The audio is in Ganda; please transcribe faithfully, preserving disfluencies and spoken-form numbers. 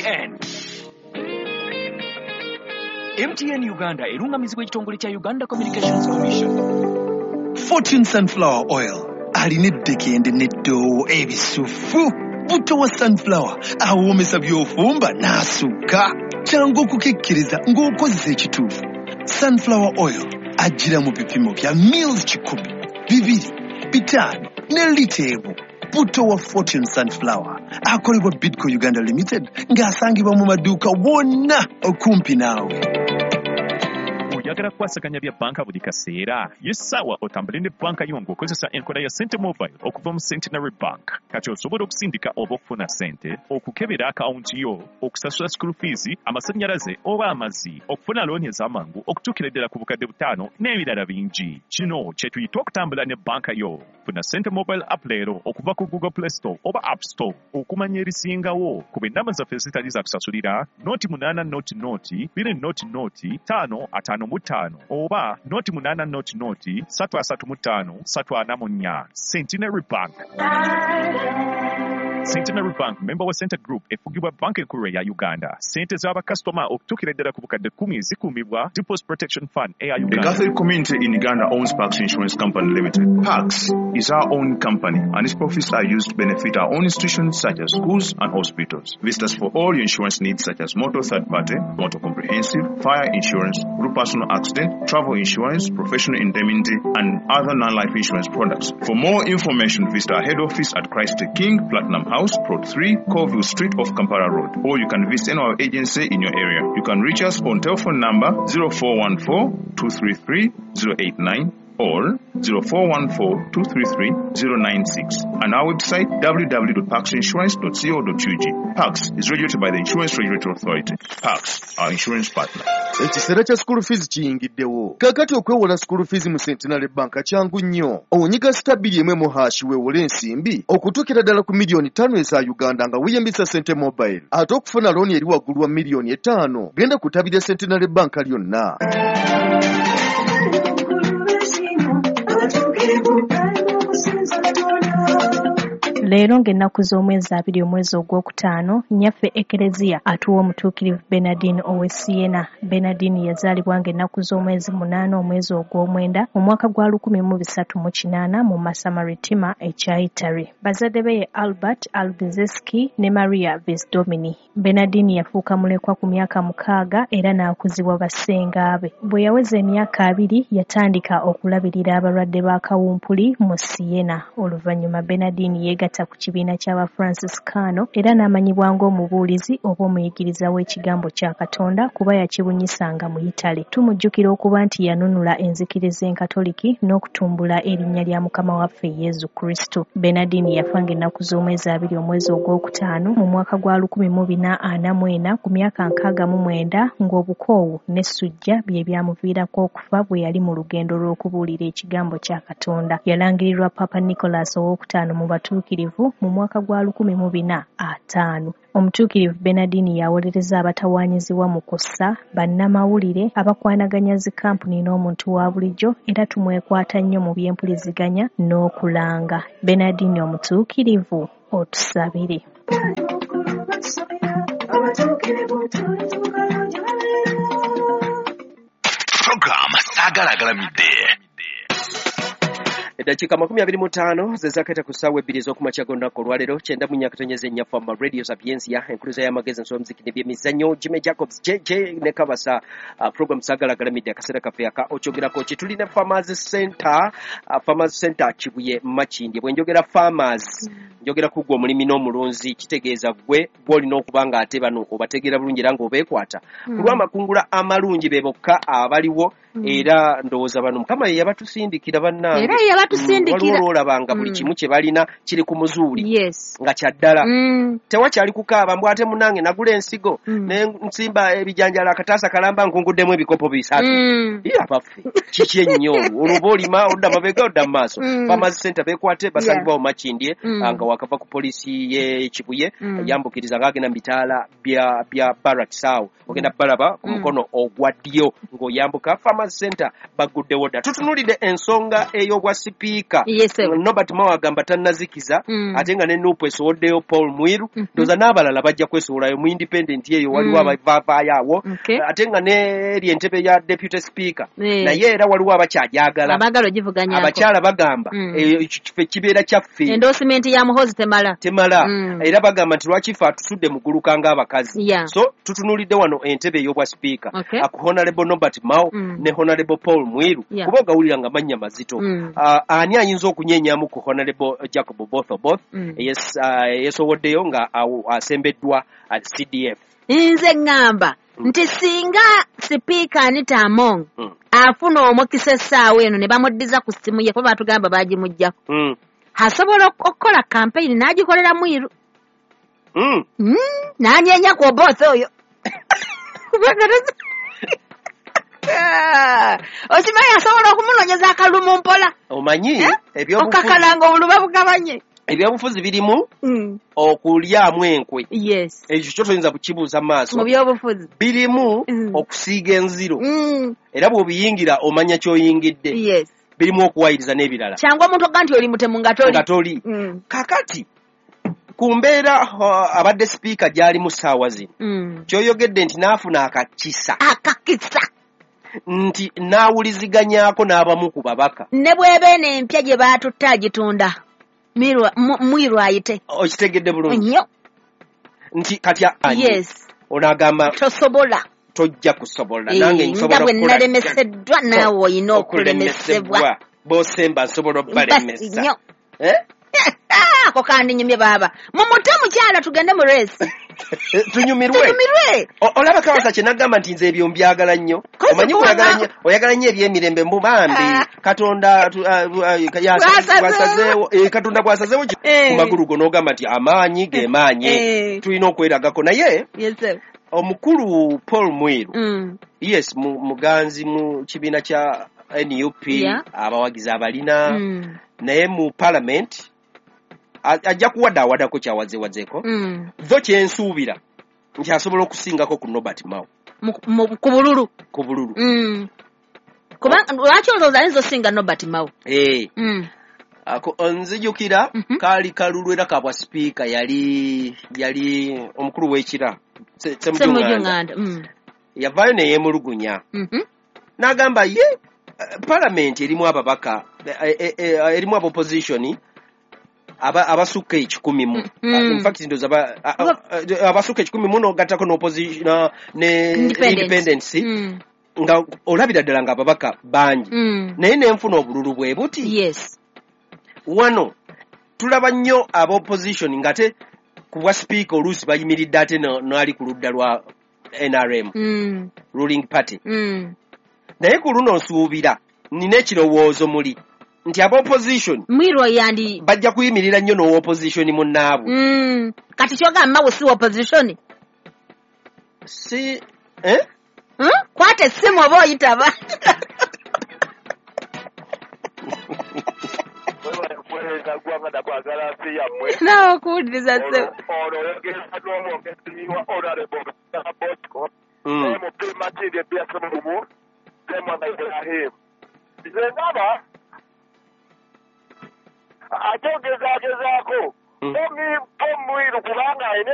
N. M T N Uganda erungamizibwa ekitongole kya Uganda Communications Commission. Fortune Sunflower Oil alina eddekende n'eddoowo ebisufu. Butto wa sunflower awoomesa by'ofumba n'asukka. Kyangu okukekkiriza ng'okozesa ekituufu. Sunflower oil ajjira mu bipimo bya mils kikumi, bibiri, bitaano ne lita emu. Butto wa Fortune Sunflower akolebwa Bidco Uganda Limited ng'asangibwa mu maduuka wonna okumpi naawe. Oyagala kwasaganya bya banka buli kaseera yesawa otambule ne banka yo ng'okozesa enkola ya Sente Mobile okuva mu Centenary Bank. Kati osobola okusindika oba okufuna sente, okukebera akawunti yo, okusasula school fees, amasannyalaze oba amazzi, okufuna looni ez'amangu okutuukira ddala ku bukadde butaano n'ebirala bingi. Kino kye tuyita okutambula ne banka yo. Funa Sente Mobile app leero okuva ku Google Play Store oba App Store okumanya ebisingawo ku b'ennamba zaffe zitali za kusasulira noti munaana noti noti bbiri noti noti ttaano ataano mu ttaano oba noti munaana noti noti ssatu asatu mu ttaano ssatu ana mu nnya. Centenary Bank. Centenary Bank, member wa Center Group, efugibwa banka enkulu ya Uganda. Sente z'abakasitoma okutuukira ddala ku bukadde kkumi zikuumibwa Deposit Protection Fund eya Uganda. The Catholic community in Uganda owns Pax Insurance Company Limited. Pax is our own company, and its profits are used to benefit our own institutions such as schools and hospitals. Visit us for all your insurance needs such as motor third party, motor comprehensive, fire insurance, group personal accident, travel insurance, professional indemnity, and other non-life insurance products. For more information, visit our head office at Christ the King, Platinum House, Plot three, Colville Street off Kampala Road, or you can visit any of our agency in your area. You can reach us on telephone number zero four one four, two three three, zero eight nine or zero four one four, two three three, zero nine six, and our website w w w dot pax insurance dot co dot u g. Pax is regulated by the Insurance Regulatory Authority. Pax, our insurance partner. Ekiseera kya school fees kiyingiddewo. Kakati okwewola school fees mu Centenary Bank kyangu nnyo. Onyiga stabili emwe mu hash weewole ensimbi okutuukira ddala ku miliyoni ttaano eza Uganda nga weeyambisa Sente Mobile. Ate okufuna looni eri waggulu wa miliyoni etaano genda kutabira Centenary Bank lyonna. Leero ng'ennaku z'omwezi abiri omwezi ogwokutaano nnyaffe Ekereziya atuwa omutuukirivu Bernardine Owesiena. Bernardine yazaalibwa ng'ennaku z'omwezi munaana omwezi ogw'omwenda mu mwaka gwa lukumi mu bisatu mu kinaana mu Masamaritima ekya Italy. Bazadde be ye Albert Albizeski ne Maria Visdomini. Bernardine yafuuka mulekwa ku myaka mukaaga era n'akuzibwa bassenga be. Bwe yaweza emyaka abiri yatandika okulabirira abalwadde ba kawumpuli mu Siena. Oluvannyuma Bernardine yeegatta ku kibiina ky'aba Franciscano era n'amanyibwa ng'omubuulizi oba omuyigiriza w'ekigambo kya Katonda kuba yakibunyisanga mu Italy. Tumujjukira okuba nti yanunula enzikiriza enkatoliki n'okutumbula erinnya lya Mukama waffe Yezu Kristo. Bernardine yafa ng'ennaku z'omwezi abiri omwezi ogwokutaano mu mwaka gwa lukumi mu bina ana mu ena ku myaka nkaaga mu mwenda ng'obukoowu n'essujja bye byamuviirako okufa bwe yali mu lugendo lw'okubuulira ekigambo kya Katonda. Yalangirirwa Papa Nicholas owokutaano mu batuukirivu mu mwaka gwa lukumi mu bina ataano. Omutuukirivu Bernardine yawolereza abatawaanyizibwa mu kussa, bannamawulire, abakwanaganya zi kampuni n'omuntu wa bulijjo era tumwekwata nnyo mu by'empuliziganya n'okulanga. Bernardine omutuukirivu otusabire. Program Sagalagalamide. Eddakiika makumi abiri mu ttaano zezaketa ku ssaawa ebbiri ez'okumakya g'olunaku olwaleero kyenda mu nnyakatonyeza ennyaffa mu radio sapiensia enkuluza y'amagezi ensomziki n'ebyemizannyo Jimmy Jacobs J J ne Kabasa. uh, program Sagalagalamide akaseera kaffe aka okyogerako kye tulina Farmers Center uh, Farmers Center Kibuye Makindye. Bwe njogera farmers njogera ku gwe omulimi n'omulunzi, kitegeeza gwe gw'olina okuba ng'ate bano obategeera bulungi era ng'obeekwata ku lw'amakungula amalungi be bokka abaliwo. Era ndowooza bano Mukama ye yabatusindikira bannange. Era ye yabatusindikira. Waliwo olabanga buli kimu kye balina kiri ku muzuuli. Yes. Nga kya ddala. Mm. Tewakyali kukaaba mbw ate munange nagula ensigo mm. ne nsimba ebijanjala akataasa kalamba nkunguddemu ebikopo bisatu. Mm. Iya baffe. Kiki ennyo oluba olima odda mabega odda mu maaso. mm. Farmers Center beekwate basangibwawo Makindye mm. nga bwakava ku polisi ye Kibuye Mm. yambukiriza ng'agenda mu bitaala bya bya Barracks awo ogenda Baraba ku Mm. mukono ogwa ddyo ng'oyambuka Farmers Center baguddewo dda. Tutunulidde ensonga ey'obwa sipiika Yes, sir. Nobert Mao agamba tannazikiza Mm. ate nga ne Nuupu esowoddeyo Paul Mwiru Mhm. ndowooza n'abalala bajja kwesowolayo mu independent eyo waliwo Mm. abavaavaayo awo Okay. ate nga n'eri entebe ya deputy speaker Eh. naye era waliwo abakyajagala Abagala ogivuganyako. abakyala bagamba Mm. eyo kifo kibeera kyaffe Endorsement ya muhozi temala. temala Mm. era bagamba nti lwaki ffe atusudde mu guluka ng'abakazi Yeah. so tutunulidde wano entebe ey'obwa sipiika Okay. aku honorable Nobert Mao Mm. ne honorable Paul Mwiru Yeah. kuba ogawulira nga mannya mazito Mm. Ah, ani ayinza okunyeenyamu ku honorable Jacob Botho Both Mm. yes, ah, yesowoddeyo nga awo asembeddwa at C D F. Nze ngamba nti singa sipiika Anita Among Mm. afuna omukisa essaawa eno ne bamuddiza ku ssimu ye kuba batugamba baagimuggyako Mm. asobola ok- okukola kampeyini n'agikolera Mwiru. Mm. Mm, n'anyeenya ku Oboth oyo. Ah, okimanyi asobola okumunoonyeza akalulu mpola omanyi Eh? ebyobufuzi okakalanga obulu babugabanye. ebyobufuzi birimu Mm, okulyamu enkwe yes, ekyo kyo toyinza kukibuuza mu maaso mu byobufuzi. birimu Mm. okusiiga enziro Mm, era bw'obiyingira omanya ky'oyingidde yes. birimu okuwayiriza n'ebirala Kyangu omuntu ogga nti oli mutemu nga toli. nga toli Mm, kakati ku mbeera uh, abadde sipiika gy'ali mu ssaawa zino mm. ky'oyogedde nti n'afuna akakisa Akakisa. nti n'awuliziganyaako n'abamu ku babaka Ne bw'eba eno empya gye baatutta agitunda Mwiru mu- Mwiru ayite. okitegedde bulungi Nnyo. nti kati ani Yes. onaagamba Tosobola. tojja kusobola Eh, nange nga nsobola bwe okukola- nalemeseddwa naawe olina okulemesebwa. b'osemba nsobola Mbasi nnyo. obbalemesa Eh? Ah, ako kandinyumye baaba. Mumutte mukyala tugende mu reesi. tunyumirwe Tunyumirwe. O- olaba kawasa kye nagamba nti nze ebyo mbyagala nnyo Kozi omanyi kubanga- oyagala nnyo oyagala nnyo eby'emirembe mu bambi Ah. katonda tu- ah, ah, yasa- Bwasazeewo. bwasazeewo eh, katonda bwasazeewo ki- Eh. ku magulu go n'ogamba nti amaanyi ge maanyi Eh. tulina okweragako naye Yes, sir. omukulu Paul Mwiru Mm. yes mu- muganzi mu kibiina kya N U P Yeah. abawagizi abalina Mm. naye mu parliament a- ajja kuwadaawadako kyawazeewazeeko Mm. zo kyensuubira nti asobola okusingako ku Nobert Mao Mu- mu- ku bululu. ku bululu Mm. Kubanga lwaki olowooza ayinza osinga Nobert Mao? Eh, Mm. ako nzijukira Mhm. kaali kalulu era kabwa sipiika yali yali omukulu w'ekira Se- Semujju Semujjunganda Nganda. Mm. yavaayo ne yeemulugunya Mhm. n'agamba ye eh, palamenti erimu ababaka eh, eh, eh, erimu abopposition aba abasukka ekikumi mu Mm. Ah, in fact ndoza aba- ah, ah, ah, abasukka ekikumi mu n'ogattako n'opposition ah, ne Independence. independence Mm. nga olabira ddala nga ababaka bangi Mm. naye nenfuna obululu bwe buti Yes. wano tulaba nnyo abopposition ngate ku bwa sipiika oluusi bayimiridde ate no- n'ali ku ludda lwa N R M Mm. ruling party Mm. naye ku luno nsuubira nina ekirowoozo muli nti abopposition Mwiru yandi. bajja kuyimirira nnyo n'owopposition munnaabwe Mm. Kati kyogamba we si opposition. si eh? Hmm? Kwata essimu oba oyitaba. Naawe okuwuliriza ssebo. ono oyogera n'omwogezi wa honorable Bosco Mm. naye mu primatiri ebyasomulumu Zemwana Ibrahim nze ndaba ate ogezagezaako Mm. omwiru kubanga alina